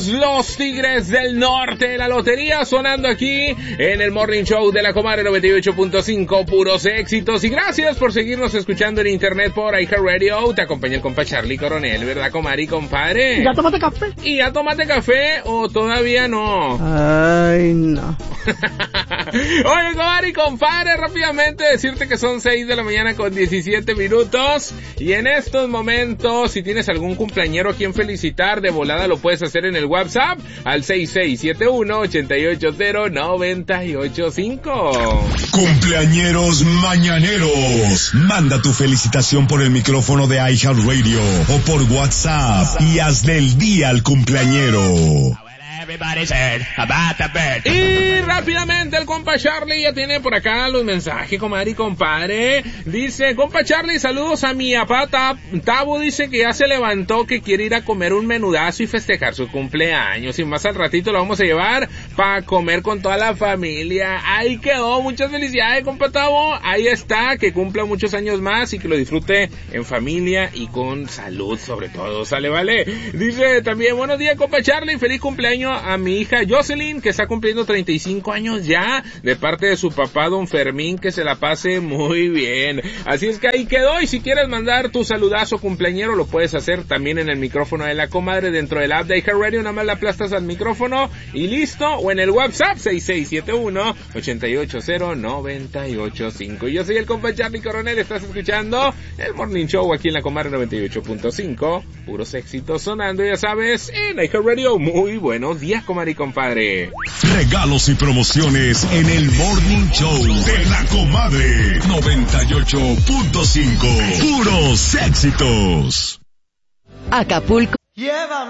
somos los Tigres del Norte, la lotería sonando aquí en el Morning Show de la Comadre 98.5, puros éxitos. Y gracias por seguirnos escuchando en internet por iHeartRadio. Te acompaña el compa Charlie Coronel, ¿verdad, comadre y compadre? ¿Ya tomaste café? ¿Y ya tomaste café o todavía no? Ay, no. Oye, comadre y compadre, rápidamente decirte que son 6 de la mañana con 17 minutos. Y en estos momentos, si tienes algún cumpleañero a quien felicitar, de volada lo puedes hacer en el WhatsApp al 6671-880-985. Cumpleañeros mañaneros. Manda tu felicitación por el micrófono de iHeartRadio o por WhatsApp y hazle el día al cumpleañero. Y rápidamente el compa Charlie ya tiene por acá los mensajes, comadre y compadre. Dice, compa Charlie, saludos a mi papá Tabo, dice que ya se levantó, que quiere ir a comer un menudazo y festejar su cumpleaños. Y más al ratito lo vamos a llevar para comer con toda la familia. Ahí quedó, muchas felicidades, compa Tabo. Ahí está, que cumpla muchos años más y que lo disfrute en familia y con salud sobre todo, ¿sale, vale? Dice también, buenos días, compa Charlie, feliz cumpleaños a mi hija Jocelyn, que está cumpliendo 35 años ya, de parte de su papá don Fermín, que se la pase muy bien. Así es que ahí quedó, y si quieres mandar tu saludazo cumpleañero, lo puedes hacer también en el micrófono de la comadre dentro del app de iHeartRadio, nada más le aplastas al micrófono y listo, o en el WhatsApp 6671-880-985. Y yo soy el compa Charlie Coronel, estás escuchando el Morning Show aquí en la comadre 98.5, puros éxitos sonando, ya sabes, en iHeartRadio. Muy buenos días, comadre y compadre. Regalos y promociones en el Morning Show de la Comadre 98.5. Puros éxitos. Acapulco. Llévame.